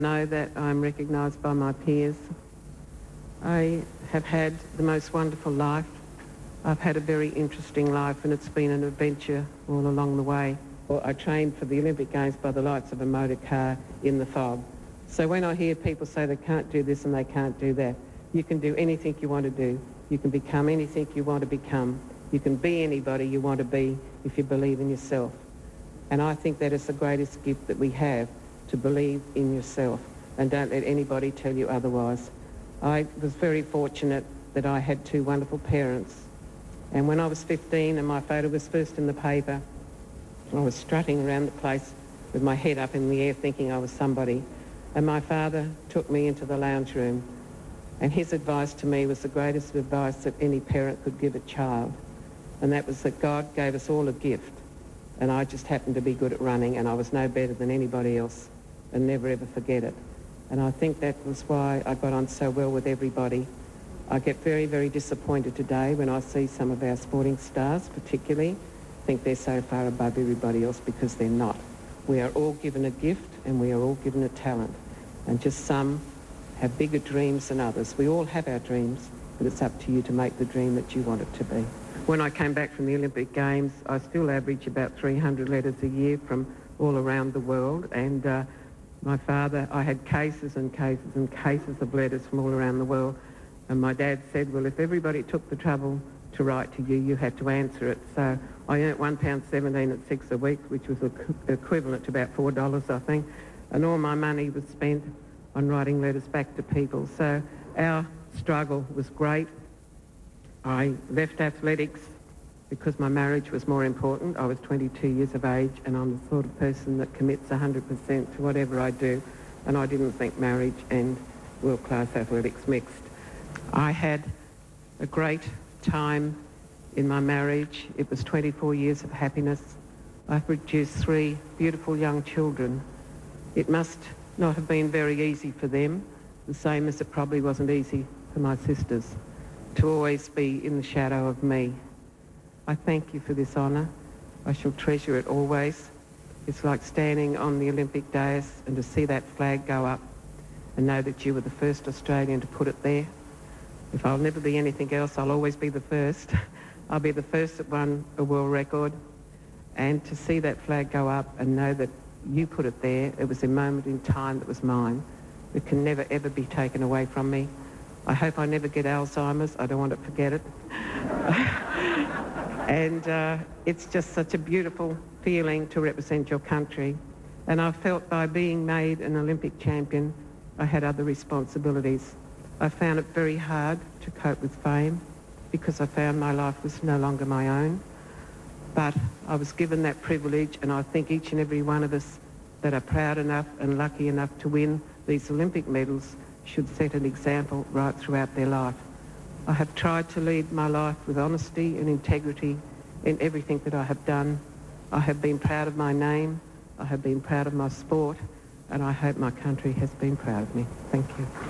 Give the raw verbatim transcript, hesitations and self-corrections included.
know that I'm recognised by my peers. I have had the most wonderful life. I've had a very interesting life, and it's been an adventure all along the way. Well, I trained for the Olympic Games by the lights of a motor car in the fog. So when I hear people say they can't do this and they can't do that, you can do anything you want to do. You can become anything you want to become. You can be anybody you want to be if you believe in yourself. And I think that is the greatest gift that we have, to believe in yourself, and don't let anybody tell you otherwise. I was very fortunate that I had two wonderful parents. And when I was fifteen and my photo was first in the paper, I was strutting around the place with my head up in the air thinking I was somebody. And my father took me into the lounge room, and his advice to me was the greatest advice that any parent could give a child. And that was that God gave us all a gift. And I just happened to be good at running, and I was no better than anybody else, and never ever forget it. And I think that was why I got on so well with everybody. I get very, very disappointed today when I see some of our sporting stars particularly think they're so far above everybody else, because they're not. We are all given a gift, and we are all given a talent. And just some have bigger dreams than others. We all have our dreams, but it's up to you to make the dream that you want it to be. When I came back from the Olympic Games, I still average about three hundred letters a year from all around the world. And uh, my father, I had cases and cases and cases of letters from all around the world. And my dad said, well, if everybody took the trouble to write to you, you had to answer it. So I earned one pound seventeen at six a week, which was equivalent to about four dollars, I think. And all my money was spent on writing letters back to people. So our struggle was great. I left athletics because my marriage was more important. I was twenty-two years of age, and I'm the sort of person that commits one hundred percent to whatever I do, and I didn't think marriage and world-class athletics mixed. I had a great time in my marriage. It was twenty-four years of happiness. I produced three beautiful young children. It must not have been very easy for them, the same as it probably wasn't easy for my sisters, to always be in the shadow of me. I thank you for this honour. I shall treasure it always. It's like standing on the Olympic dais and to see that flag go up and know that you were the first Australian to put it there. If I'll never be anything else, I'll always be the first. I'll be the first that won a world record. And to see that flag go up and know that you put it there, it was a moment in time that was mine. It can never, ever be taken away from me. I hope I never get Alzheimer's. I don't want to forget it. And uh, it's just such a beautiful feeling to represent your country. And I felt by being made an Olympic champion, I had other responsibilities. I found it very hard to cope with fame, because I found my life was no longer my own. But I was given that privilege, and I think each and every one of us that are proud enough and lucky enough to win these Olympic medals should set an example right throughout their life. I have tried to lead my life with honesty and integrity in everything that I have done. I have been proud of my name, I have been proud of my sport, and I hope my country has been proud of me. Thank you.